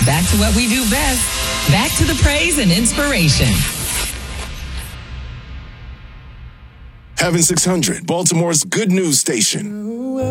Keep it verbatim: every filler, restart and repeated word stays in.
back to what we do best. Back to the praise and inspiration. Heaven six hundred, Baltimore's good news station.